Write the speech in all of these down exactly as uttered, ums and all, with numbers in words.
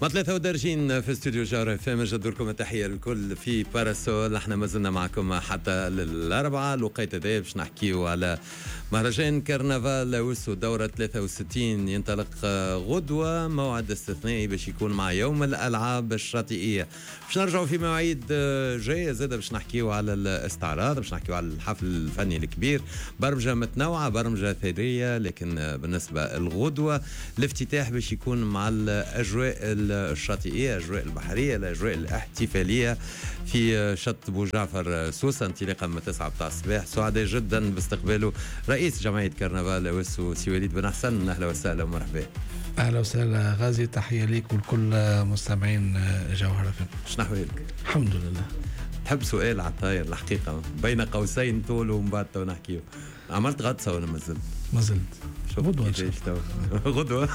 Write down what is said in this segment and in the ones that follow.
مع ثلاثة ودرجين في استوديو جارة فام. جدوركم التحية الكل في باراسول. احنا ما زلنا معكم حتى للأربعة. الوقيت هذا باش نحكيو على مهرجان كرنفال وسو دورة ثلاثة وستين ينطلق غدوة، موعد استثنائي باش يكون مع يوم الألعاب الشاطئية. باش نرجعوا في مواعيد جاية زادة باش نحكيو على الاستعراض، باش نحكيو على الحفل الفني الكبير، برمجة متنوعة، برمجة ثرية. لكن بالنسبة الغدوة الافتتاح باش يكون مع الأجواء الشاطئية، الأجواء البحرية، الأجواء الاحتفالية في شط بو جعفر سوسة انطلاقا من تسعة بتاع الصباح. سعداء جدا باستقباله رئيس جمعية كرنفال وسو سي وليد بن حسن. أهلا وسهلا ومرحبا. أهلا وسهلا غازي، تحية ليك ولكل مستمعين جوهرة فم. شنو أحوالك؟ الحمد لله. تحب سؤال على الطاير الحقيقة بين قوسين طول ومن بعد تو نحكيو. عملت غطسة ولا ما زلت؟ ما زلت. غدوة غدوة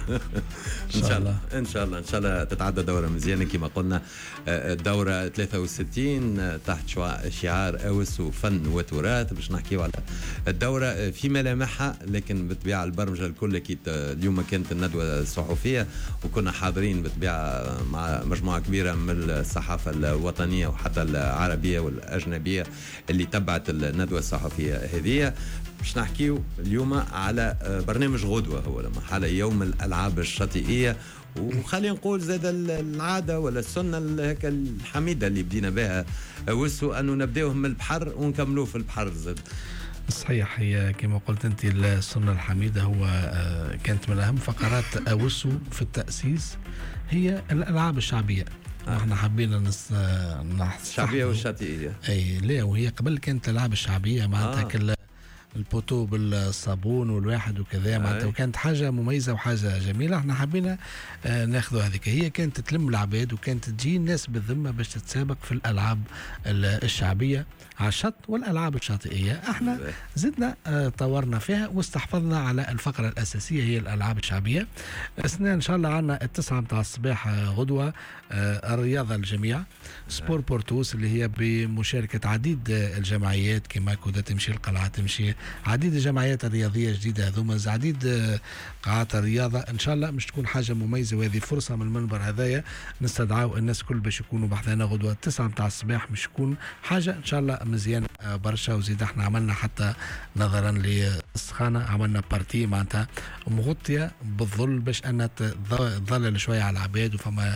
إن شاء الله إن شاء الله إن شاء الله تتعدى دورة مزيانة كما قلنا. الدورة ثلاثة وستين تحت شعار أوس وفن وتراث. باش نحكيو على الدورة في ملامحها، لكن بالطبيعة البرمجة الكل أكيد. اليوم كانت الندوة الصحفية وكنا حاضرين بالطبيعة مع مجموعة كبيرة من الصحافة الوطنية وحتى العربية والأجنبية اللي تبعت الندوة الصحفية هذه. باش نحكيو اليوم على برنامج غدوة، هو لما حال يوم الألعاب الشاطئية. وخلينا نقول زاد العادة ولا السنة هيك الحميدة اللي بدينا بها وسو أنه نبداوه من البحر ونكملوه في البحر زاد. صحيح، هي كما قلت أنت السنة الحميدة هو كانت من أهم فقرات أوسو في التأسيس هي الألعاب الشعبية. آه. احنا حبينا نص الشعبية والشاطئية. أي لا، وهي قبل كانت الألعاب الشعبية معناتها آه. كل البوتو بالصابون والواحد وكذا معناتها، وكانت حاجه مميزه وحاجه جميله. احنا حبينا آه ناخذوا هذيك. هي كانت تلم العباد وكانت تجي الناس بالذمه باش تتسابق في الالعاب الشعبيه على الشط والالعاب الشاطئيه. احنا زدنا آه طورنا فيها واستحفظنا على الفقره الاساسيه هي الالعاب الشعبيه. السنه ان شاء الله عندنا التسعة متاع الصباح غدوه آه الرياضه للجميع، سبور بورتوس اللي هي بمشاركه عديد الجمعيات كما كودا تمشي القلعه تمشي، عديد الجمعيات الرياضيه الجديده هذوما، عديد قاعات الرياضه. ان شاء الله مش تكون حاجه مميزه، وهذه فرصه من المنبر هذايا نستدعوا الناس كل باش يكونوا بحثنا غدوه التسعة متاع الصباح. مش تكون حاجه ان شاء الله مزيان برشا. وزيد احنا عملنا حتى نظرا للسخانه عملنا بارتي معناتها مغطيه بالظل باش ان تظلل شويه على العباد، وفما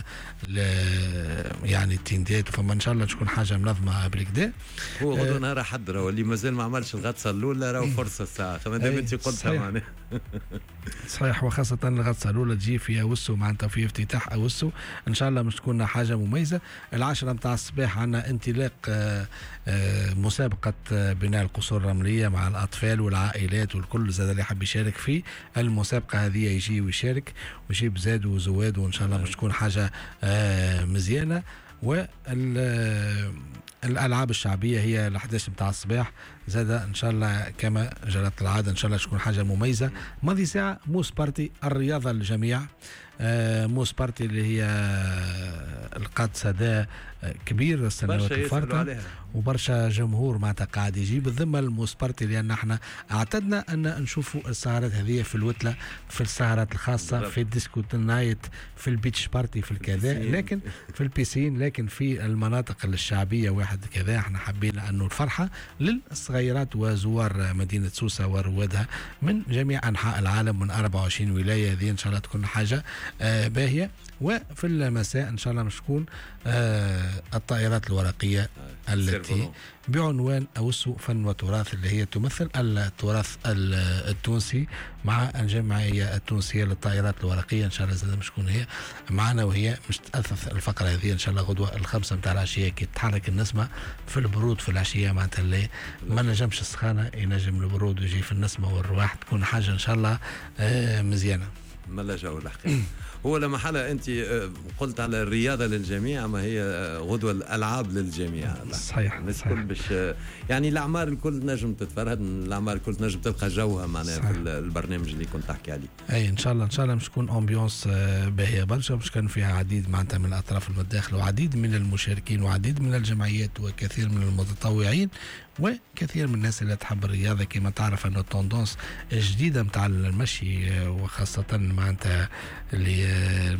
يعني التندات، وفما ان شاء الله تكون حاجه منظمه بالكدا. هو غدوه أه نهار حد راهو اللي مازال ما عملش الغطسه الاولى راهو فرصه الساعه كما دام انت قلتها معناها. صحيح، وخاصه الغطسه الاولى تجي فيها وسو معناتها في افتتاح اوسو ان شاء الله مش تكون حاجه مميزه. العاشرة متاع الصباح عندنا انطلاق آه آه مسابقه بناء القصور الرمليه مع الاطفال والعائلات والكل زاد اللي يحب يشارك في المسابقه هذه يجي ويشارك ويجيب زاد وزواد، وان شاء الله مش تكون حاجه آه مزيانه. والالعاب الشعبيه هي الأحداث متاع الصباح زاد ان شاء الله كما جرت العاده ان شاء الله تكون حاجه مميزه. ماضي ساعه موس بارتي الرياضه للجميع. آه موس بارتي اللي هي القاد سدا كبير السنوات الفارطه وبرشا جمهور معناتها قاعد يجي بالذمه الموس بارتي، لان احنا اعتدنا ان نشوفوا السهرات هذه في الوتله، في السهرات الخاصه، في الديسكو نايت، في البيتش بارتي، في الكذا، لكن في البيسين، لكن في المناطق الشعبيه واحد كذا. احنا حبينا انه الفرحه للصغيرات وزوار مدينه سوسه وروادها من جميع انحاء العالم من أربعة وعشرين ولايه. هذه ان شاء الله تكون حاجه آه باهيه. وفي المساء ان شاء الله مش تكون آه الطائرات الورقيه التي بعنوان أوسو فن وتراث، اللي هي تمثل التراث التونسي مع الجمعية التونسية للطائرات الورقية. إن شاء الله زاد مش تكون هي معنا، وهي مش تأثث الفقرة هذه إن شاء الله غدوة الخمسة متاع العشية كي تتحرك النسمة في البرود في العشية معناتها اللي ما نجمش السخانة ينجم البرود ويجي في النسمة والرواح، تكون حاجة إن شاء الله آه مزيانة. ملا جو الحقيقة. هو لما حالة أنت قلت على الرياضة للجميع، ما هي غدوة الألعاب للجميع. صحيح. الناس الكل باش يعني الأعمار الكل نجم تتفرهد، الأعمار الكل نجم تلقى جوها معناها في البرنامج اللي كنت تحكي عليه. أي إن شاء الله إن شاء الله مش تكون أمبيونس باهية برشا، مش كان فيها عديد معناتها من الأطراف المتداخلة وعديد من المشاركين وعديد من الجمعيات وكثير من المتطوعين وكثير من الناس اللي تحب الرياضة. كما تعرف أنه التوندونس الجديدة متاع المشي وخاصة معناتها اللي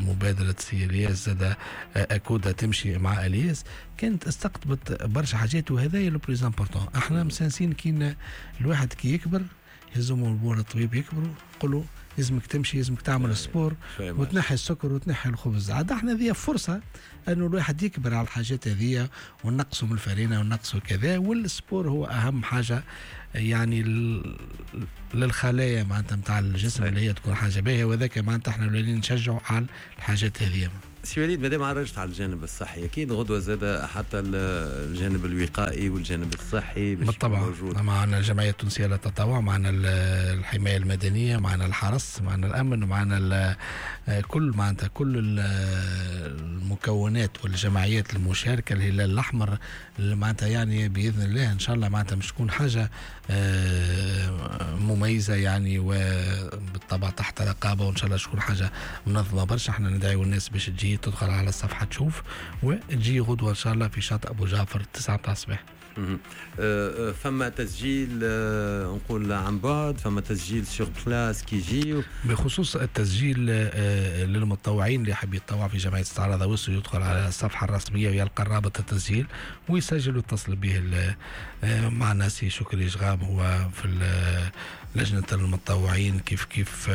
مبادرة سي الياس زاد أكودا تمشي مع الياس كانت استقطبت برشا حاجات، وهذا لو بريز امبورطون. احنا مسانسين كي الواحد كي يكبر يهزموا البور الطبيب يكبروا يقولوا لازمك تمشي لازمك تعمل سبور وتنحي السكر وتنحي الخبز. عاد احنا ذي فرصه انه الواحد يكبر على الحاجات هذيا ونقصوا من الفرينه ونقصوا كذا، والسبور هو اهم حاجه يعني للخلايا معناتها نتاع الجسم اللي هي تكون حاجه باهيه، وذاك معناتها احنا ولينا نشجعوا على الحاجات هذيا. سي وليد مادام عرجت على الجانب الصحي اكيد غدوه زاد حتى الجانب الوقائي والجانب الصحي بالطبع. معنا الجمعيه التونسيه للتطوع، معنا الحمايه المدنيه، معنا الحرس، معنا الامن، معنا كل معناتها كل المكونات والجمعيات المشاركه، الهلال الاحمر معناتها يعني باذن الله ان شاء الله معناتها مش تكون حاجه مميزه يعني وبالطبع تحت رقابه، وان شاء الله تكون حاجه منظمه برشا. احنا ندعيو الناس باش تجي تدخل على الصفحه تشوف وتجي غدوه ان شاء الله في شاطئ ابو جعفر التسعة متاع الصباح. فما تسجيل نقول عن بعد، فما تسجيل سور بلاس كي يجي. بخصوص التسجيل للمتطوعين اللي يحب يتطوع في جمعيه استعراض وسو يدخل على الصفحه الرسميه ويلقى رابط التسجيل ويسجل ويتصل به مع ناسي شكري شغام هو في لجنه المتطوعين كيف كيف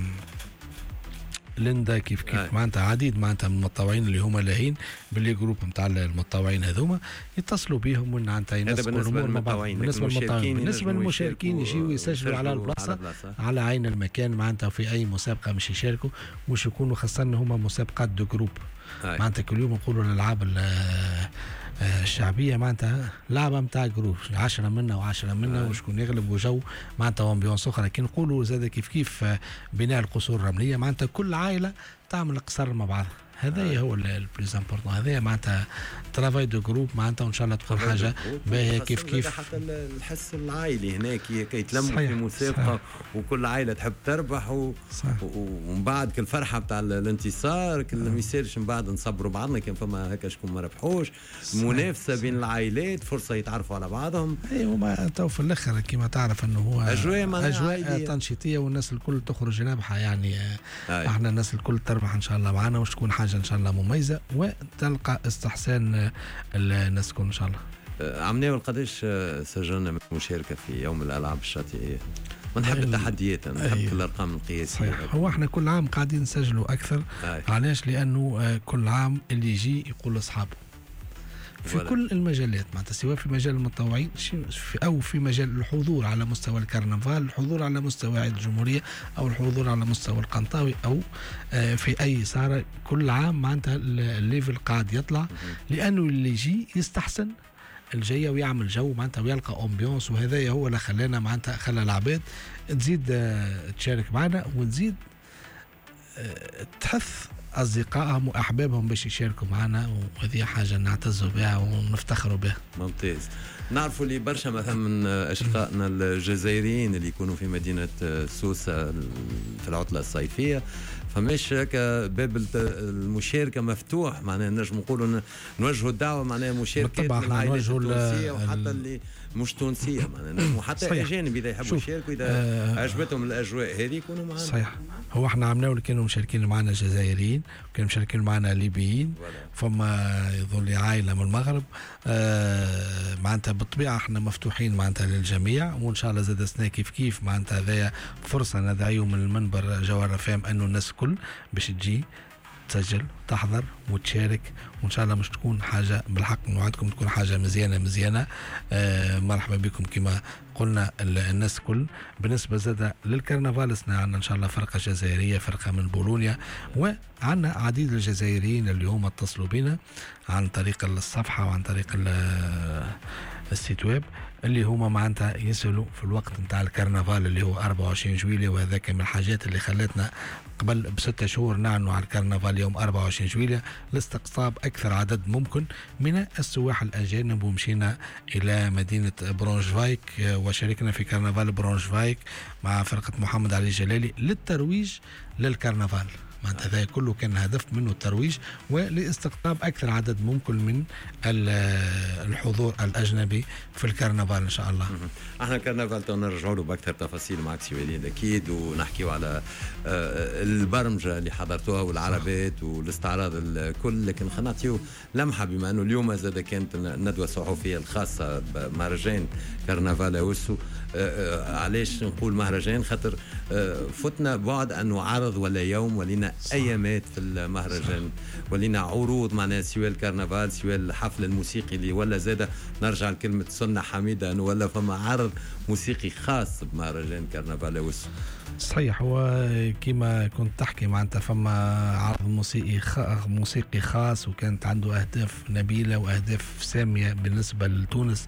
ليندا كيف كيف آه. معناتها عديد معناتها من المتطوعين اللي هما لاهين باللي جروب نتاع المتطوعين هذوما يتصلوا بهم معناتها ينسقوا الامور مع بعض. بالنسبه للمتطوعين بالنسبه للمشاركين يجيو يسجلوا على البلاصه على عين المكان معناتها في اي مسابقه مش يشاركوا، مش يكونوا خاصه هما مسابقات دو جروب آه. معناتها كل يوم نقولوا الالعاب الشعبيه معناتها لعبه نتاع جروب عشرة منا وعشرة منا آه. وشكون يغلب وجو معناتها امبيونس اخرى. كي نقولوا زاد كيف كيف بناء القصور الرمليه معناتها كل عائله تعمل قصر مع بعضها، هذا آه. هو البليز امبورطون، هذا معناتها ترافاي دو جروب معناتها وان شاء الله تكون حاجه باهيه كيف كيف. حتى الحس العائلي هناك يتلموا في مسابقه وكل عائله تحب تربح و... ومن بعد كل فرحه بتاع الانتصار كل ما يصيرش من بعد نصبروا بعضنا كان فما هكا شكون ما ربحوش، منافسه بين العائلات، فرصه يتعرفوا على بعضهم. اي هما تو في الاخر كما تعرف انه هو اجواء اجواء تنشيطيه والناس الكل تخرج رابحه يعني آه. احنا الناس الكل تربح ان شاء الله معنا وش تكون حاجه ان شاء الله مميزه وتلقى استحسان الناس الكل ان شاء الله. عمناول قداش سجلنا من المشاركه في يوم الالعاب الشاطئيه؟ ما نحب التحديات، نحب الارقام القياسيه. هو احنا كل عام قاعدين نسجلوا اكثر. أي. علاش؟ لانه كل عام اللي يجي يقول لاصحابه في ولا. كل المجالات معناتها سواء في مجال المتطوعين او في مجال الحضور على مستوى الكرنفال، الحضور على مستوى عيد الجمهوريه او الحضور على مستوى القنطاوي او في اي سهره، كل عام معناتها الليفل قاعد يطلع لانه اللي يجي يستحسن الجايه ويعمل جو معناتها ويلقى امبيونس، وهذا هو اللي خلانا معناتها خلى العباد تزيد تشارك معنا وتزيد تحث أصدقائهم وأحبابهم باش يشاركوا معنا، وهذه حاجة نعتزوا بها ونفتخروا بها. ممتاز. نعرفوا اللي برشا مثلا من أشقائنا الجزائريين اللي يكونوا في مدينة سوسة في العطلة الصيفية فماش هكا باب المشاركة مفتوح، معناها نجم نقولوا نوجهوا الدعوة معناها مشاركات العائلات التونسية وحتى اللي مش تونسية معناها وحتى أجانب إذا يحبوا يشاركوا إذا آه عجبتهم الأجواء هذه يكونوا معنا. صحيح. هو احنا عملنا اللي كانوا مشاركين معنا جزائريين وكانوا مشاركين معنا ليبيين فما يظل لي عائلة من المغرب آه معناتها بالطبيعة احنا مفتوحين معناتها للجميع، وإن شاء الله زاد سنة كيف كيف معناتها هذايا فرصة ندعيهم من المنبر جوهر فهم أنه الناس الكل باش تجي تسجل تحضر وتشارك، وان شاء الله مش تكون حاجه بالحق نوعدكم تكون حاجه مزيانه مزيانه. آه مرحبا بكم كما قلنا الناس كل. بالنسبه زاد للكرنفال عندنا ان شاء الله فرقه جزائريه، فرقه من بولونيا، وعندنا عديد الجزائريين اللي هم اتصلوا بنا عن طريق الصفحه وعن طريق السيت ويب اللي هما معناتها يسألوا في الوقت نتاع الكرنفال اللي هو أربعة وعشرين جويلية، وهذاك من الحاجات اللي خلتنا قبل بستة شهور نعلنوا على الكرنفال يوم أربعة وعشرين جويلية لاستقطاب أكثر عدد ممكن من السواح الأجانب، ومشينا إلى مدينة برونشفايك وشاركنا في كرنفال برونشفايك مع فرقة محمد علي جلالي للترويج للكرنفال. معناتها هذا كله كان هدف منه الترويج ولاستقطاب اكثر عدد ممكن من الحضور الاجنبي في الكرنفال ان شاء الله. احنا الكرنفال نرجعوا له باكثر تفاصيل معك سي وليد اكيد، ونحكيوا على البرمجه اللي حضرتوها والعربات والاستعراض الكل، لكن خلينا نعطيو لمحه بما انه اليوم زاد كانت الندوه الصحفيه الخاصه بمهرجان كرنفال اوسو. علاش نقول مهرجان؟ خاطر فتنا بعد انه عرض ولا يوم، ولينا ايامات في المهرجان، ولينا عروض معناها سواء الكرنفال سواء الحفل الموسيقي اللي ولا زاد نرجع لكلمه سنه حميده انه ولا فما عرض موسيقي خاص بمهرجان كرنفال اوسو. صحيح، هو كما كنت تحكي معناتها فما عرض موسيقي موسيقي خاص، وكانت عنده اهداف نبيله واهداف ساميه بالنسبه لتونس